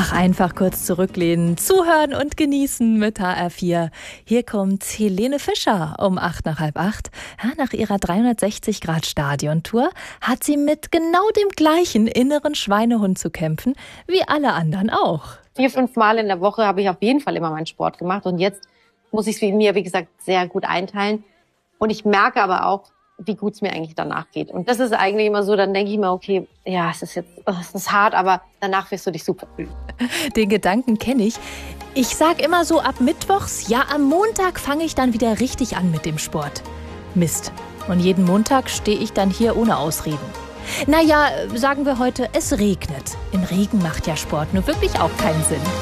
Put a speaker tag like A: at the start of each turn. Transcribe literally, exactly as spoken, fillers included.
A: Ach, einfach kurz zurücklehnen, zuhören und genießen mit H R vier. Hier kommt Helene Fischer um acht nach halb acht. Ja, nach ihrer dreihundertsechzig Grad Stadiontour hat sie mit genau dem gleichen inneren Schweinehund zu kämpfen, wie alle anderen auch.
B: Vier, fünf Mal in der Woche habe ich auf jeden Fall immer meinen Sport gemacht. Und jetzt muss ich es mir, wie gesagt, sehr gut einteilen. Und ich merke aber auch, wie gut es mir eigentlich danach geht. Und das ist eigentlich immer so, dann denke ich mir, okay, ja, es ist jetzt, oh, es ist hart, aber danach wirst du dich super fühlen.
A: Den Gedanken kenne ich. Ich sag immer so ab Mittwochs, ja, am Montag fange ich dann wieder richtig an mit dem Sport. Mist. Und jeden Montag stehe ich dann hier ohne Ausreden. Naja, sagen wir heute, es regnet. Im Regen macht ja Sport nur wirklich auch keinen Sinn.